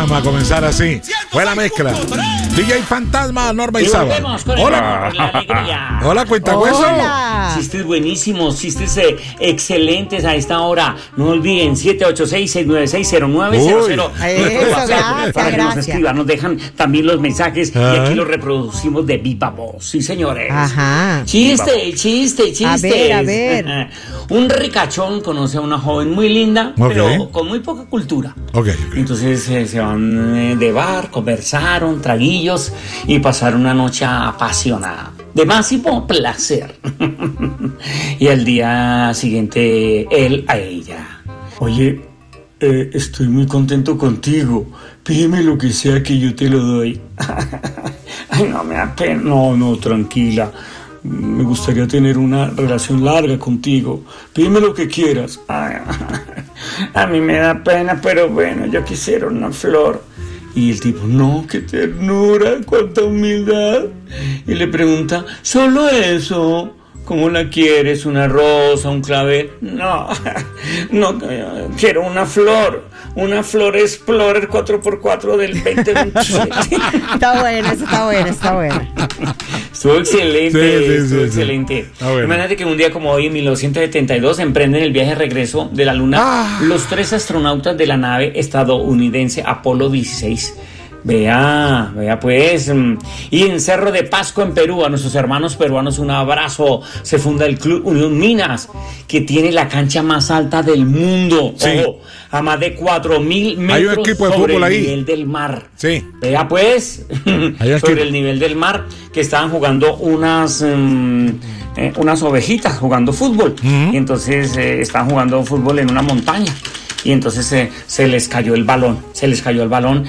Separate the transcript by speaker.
Speaker 1: programa a comenzar así. Fue la mezcla. DJ Fantasma, Norma y Saba. Hola. Hola, cuentacueso.
Speaker 2: Chistes buenísimos, chistes excelentes a esta hora. No olviden, 786-696-0900. Para que nos escriban, nos dejan también los mensajes y aquí los reproducimos de viva voz. Sí, señores.
Speaker 3: Ajá.
Speaker 2: Chiste.
Speaker 3: A ver.
Speaker 2: Un ricachón conoce a una joven muy linda, pero con muy poca cultura. Entonces se van de bar, conversaron, traguillos y pasaron una noche apasionada, de máximo placer. Y al día siguiente, él a ella: oye, estoy muy contento contigo. Pídeme lo que sea que yo te lo doy. Ay, no, me da pena. No, tranquila. Me gustaría tener una relación larga contigo. Pídeme lo que quieras. Ay, a mí me da pena, pero bueno, yo quisiera una flor. Y el tipo: no, qué ternura, cuánta humildad. Y le pregunta: ¿solo eso? ¿Cómo la quieres? ¿Una rosa, un clavel? No, quiero una flor. Una Flor Explorer 4x4 del 2027.
Speaker 3: Está bueno.
Speaker 2: Estuvo excelente,
Speaker 1: Sí.
Speaker 2: excelente.
Speaker 1: Bueno.
Speaker 2: Imagínate que un día como hoy, en 1972, emprenden el viaje de regreso de la Luna los 3 astronautas de la nave estadounidense Apolo 16. Vea pues. Y en Cerro de Pasco, en Perú, a nuestros hermanos peruanos un abrazo. Se funda el Club Unión Minas, que tiene la cancha más alta del mundo.
Speaker 1: Sí.
Speaker 2: Ojo, a más de 4.000 metros.
Speaker 1: Hay un equipo de
Speaker 2: sobre
Speaker 1: fútbol
Speaker 2: el
Speaker 1: ahí.
Speaker 2: nivel del mar.
Speaker 1: Sí.
Speaker 2: Vea pues, sobre el nivel del mar, que estaban jugando unas ovejitas jugando fútbol. Y entonces estaban jugando fútbol en una montaña. Y entonces se les cayó el balón.